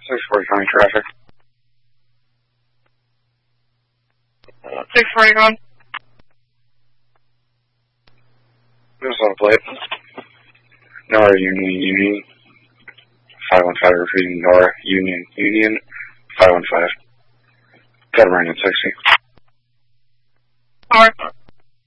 640 County traffic. 640 going. Just on plate. Nora Union. 515 repeating Nora Union 515. Catamaran at 60. Alright.